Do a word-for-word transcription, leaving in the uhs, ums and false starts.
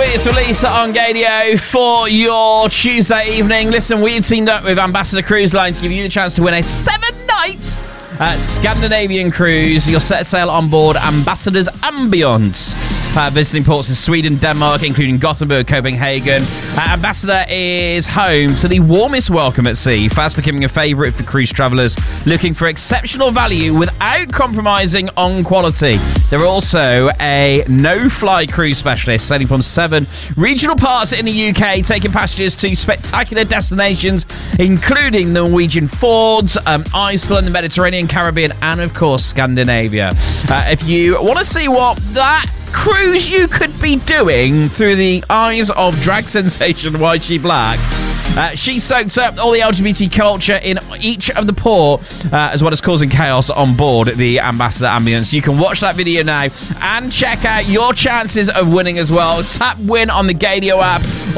It's Release on Gadio for your Tuesday evening. Listen, we've teamed up with Ambassador Cruise Line to give you the chance to win a seven-night uh, Scandinavian cruise. You'll set sail on board Ambassador's Ambience, uh, visiting ports in Sweden, Denmark, including Gothenburg, Copenhagen. Uh, Ambassador is home to the warmest welcome at sea, fast becoming a favourite for cruise travellers looking for exceptional value without compromising on quality. They're also a no-fly cruise specialist, sailing from seven regional parts in the U K, taking passengers to spectacular destinations, including the Norwegian Fjords, um, Iceland, the Mediterranean, Caribbean, and, of course, Scandinavia. Uh, if you want to see what that cruise you could be doing through the eyes of drag sensation Y G Black, Uh, she soaked up all the L G B T culture in each of the port, uh, as well as causing chaos on board the Ambassador Ambience. You can watch that video now and check out your chances of winning as well. Tap win on the Gadio app